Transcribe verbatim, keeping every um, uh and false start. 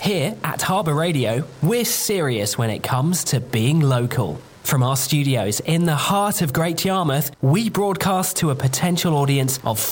Here at Harbour Radio, we're serious when it comes to being local. From our studios in the heart of Great Yarmouth, we broadcast to a potential audience of